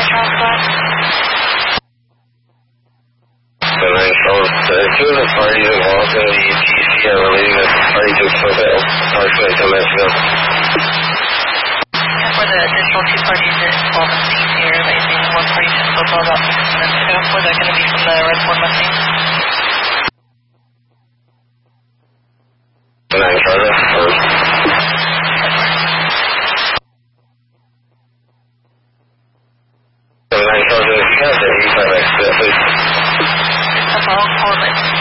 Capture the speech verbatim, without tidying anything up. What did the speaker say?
Charles Black. The nine Charles, uh, two of the parties involved in the T C are relating that the party took place at approximately ten minutes ago. And for the additional two parties that involved in the T C are relating one party just spoke about six minutes ago. Was that going to be from the Red Ford Mustang? The nine Charlie, or... The nine Charlie, if you have the eighty-five X, please. It's a phone call, but